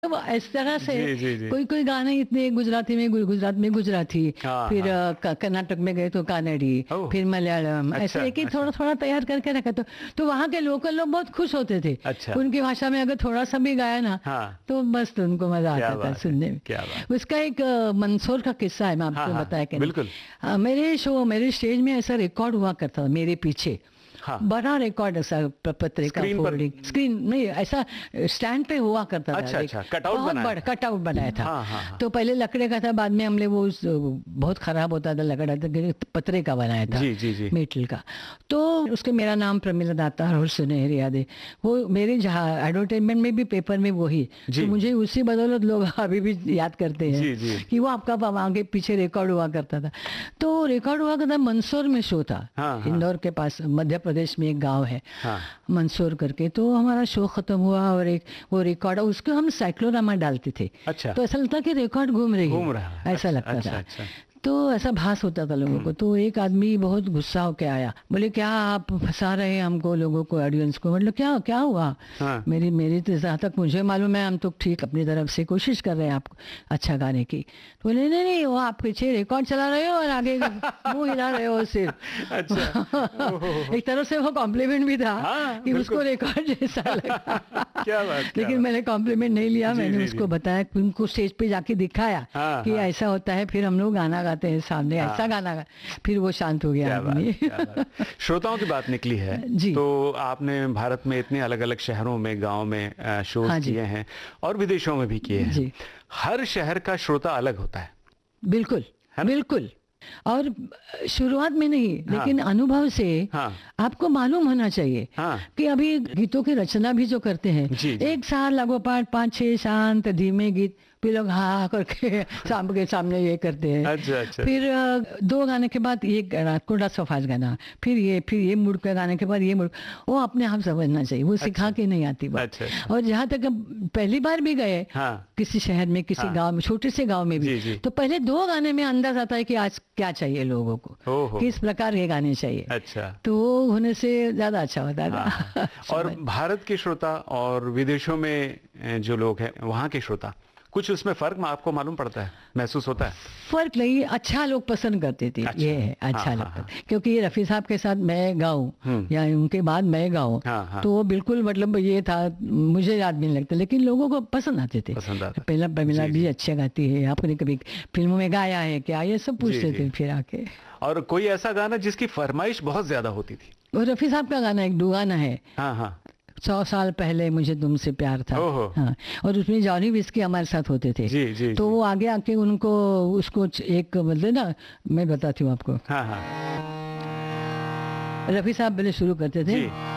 तो वो इस तरह से जी, जी, जी। कोई कोई गाने इतने गुजराती में गुजरात में गुजराती, हाँ, फिर हाँ। कर्नाटक में गए तो कानड़ी, ओह! फिर मलयालम, अच्छा, ऐसे एक ही अच्छा, थोड़ा थोड़ा तैयार करके रखा। तो वहाँ के लोकल लोग बहुत खुश होते थे। अच्छा। उनकी भाषा में अगर थोड़ा सा भी गाया ना, हाँ, तो बस तो उनको मजा क्या आता था बात है, सुनने में। क्या बात। उसका एक मंदसौर का किस्सा है, मैं हाँ, आपको हाँ, बताया कि नहीं। बिल्कुल। मेरे स्टेज में ऐसा रिकॉर्ड हुआ करता था मेरे पीछे। हाँ, बड़ा रिकॉर्ड ऐसा पत्रिका स्क्रीन पर। फोल्डिंग स्क्रीन नहीं, ऐसा स्टैंड पे हुआ करता था। अच्छा, एक अच्छा, कटआउट बहुत बनाया बड़ा था। कटआउट बनाया था। हाँ, हाँ, हाँ। तो पहले लकड़े का था, बाद में हमने वो बहुत खराब होता था लकड़ा, तो पतरे का बनाया था, जी, जी, जी। मेटल का। तो उसके मेरा नाम प्रमिला दाता और सुनहरी यादें, वो मेरे जहाँ एडवर्टाइजमेंट में भी, पेपर में वही। जी। तो मुझे उसी बदौलत लोग अभी भी याद करते हैं जी, जी। कि वो आपका आगे पीछे रिकॉर्ड हुआ करता था। तो रिकॉर्ड हुआ करता, मंदसौर में शो था। हाँ, हाँ। इंदौर के पास मध्य प्रदेश में एक गांव है हाँ। मंदसौर करके। तो हमारा शो खत्म हुआ और एक वो रिकॉर्ड, उसको हम साइक्लोरामा डालते थे। अच्छा। तो ऐसा लगता कि रिकॉर्ड घूम रही घूम है, रहा है। ऐसा अच्छा, लगता अच्छा, था। अच्छा। तो ऐसा भास होता था लोगों को। तो एक आदमी बहुत गुस्सा होके आया, बोले क्या आप फंसा रहे हैं हमको, लोगों को, ऑडियंस को। मतलब क्या क्या हुआ? हाँ। मेरी मेरी तो जहाँ तक मुझे मालूम है, हम तो ठीक अपनी तरफ से कोशिश कर रहे हैं आपको अच्छा गाने की। तो बोले नहीं नहीं, वो आप पीछे रिकॉर्ड चला रहे हो और आगे मुंह हिला रहे हो सिर्फ। अच्छा। ओहो। एक तरह से वो कॉम्प्लीमेंट भी था हाँ, कि उसको बिल्कुल। रिकॉर्ड जैसा लगा। क्या बात, क्या लेकिन बात। मैंने कॉम्प्लीमेंट नहीं लिया, जी, मैंने जी, उसको जी। बताया, उनको स्टेज पे जाके दिखाया हाँ, कि हाँ। ऐसा होता है, फिर हम लोग गाना गाते हैं सामने, हाँ। ऐसा गाना गा। फिर वो शांत हो गया क्या बात, आदमी। क्या बात। श्रोताओं की बात निकली है। जी। तो आपने भारत में इतने अलग अलग शहरों में, गांव में शोज हाँ जी। किए हैं और विदेशों में भी किए हैं। जी। हर शहर का श्रोता अलग होता है बिल्कुल, है ना? बिल्कुल। और शुरुआत में नहीं, हाँ। लेकिन अनुभव से हाँ। आपको मालूम होना चाहिए हाँ। कि अभी गीतों की रचना भी जो करते हैं, जी, जी। एक साथ लगोपाठ 5-6 शांत धीमे गीत, फिर लोग हाँ करके सामने के सामने ये करते हैं। अच्छा, अच्छा। फिर 2 गाने के बाद ये कोड़ा सफाज गाना, फिर ये मुड़ के गाने के बाद ये मुड़, वो अपने आप समझना चाहिए, वो सिखा के नहीं आती बात। अच्छा, अच्छा। और जहाँ तक हम पहली बार भी गए हाँ। किसी शहर में, किसी हाँ। गांव में, छोटे से गांव में जी, भी, जी। तो पहले 2 गाने में अंदाज आता है कि आज क्या चाहिए लोगों को, ओहो। किस प्रकार के गाने चाहिए। अच्छा। तो वो होने से ज्यादा अच्छा होता था। हाँ। और भारत के श्रोता और विदेशों में जो लोग हैं, वहाँ के श्रोता, कुछ उसमें फर्क आपको मालूम पड़ता है, महसूस होता है? फर्क नहीं, अच्छा लोग पसंद करते थे। अच्छा। ये है अच्छा हाँ, लगता हाँ, है। क्योंकि ये रफी साहब के साथ मैं गाऊं या उनके बाद मैं गाऊं, हाँ, हाँ। तो वो बिल्कुल मतलब ये था, मुझे याद नहीं लगता, लेकिन लोगों को पसंद आते थे। पसंद आता। पहला प्रमिला जी, भी जी। अच्छे गाती है, आपने कभी फिल्मों में गाया है क्या, ये सब पूछते जी, थे जी। फिर आके। और कोई ऐसा गाना जिसकी फरमाइश बहुत ज्यादा होती थी? वो रफी साहब का गाना एक दुगाना है, हाँ, हाँ। 100 साल पहले मुझे तुमसे प्यार था। ओहो। हाँ, और उसमें जॉनी विस्की हमारे साथ होते थे। जी, जी, तो जी। वो आगे आके उनको उसको एक मतलब ना, मैं बताती हूँ आपको। हाँ, हाँ। रफी साहब पहले शुरू करते थे, जी।